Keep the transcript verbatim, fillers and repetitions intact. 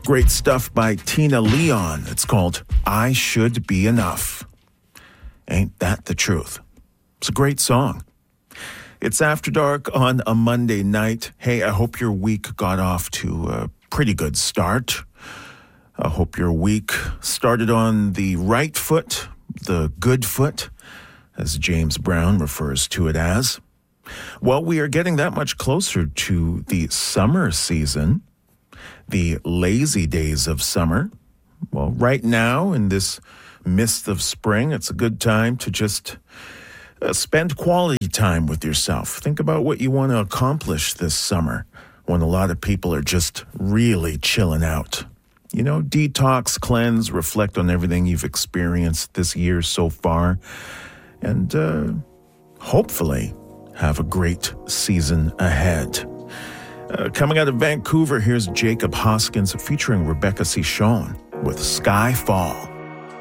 Great stuff by Tina Leon. It's called I Should Be Enough. Ain't that the truth? It's a great song. It's After Dark on a Monday night. Hey, I hope your week got off to a pretty good start. I hope your week started on the right foot, the good foot, as James Brown refers to it as. Well, we are getting that much closer to the summer season, the lazy days of summer. Well, right now, in this mist of spring, it's a good time to just uh, spend quality time with yourself. Think about what you want to accomplish this summer when a lot of people are just really chilling out. You know, detox, cleanse, reflect on everything you've experienced this year so far, and uh, hopefully have a great season ahead. Uh, coming out of Vancouver, here's Jacob Hoskins featuring Rebecca Cichon with Skyfall.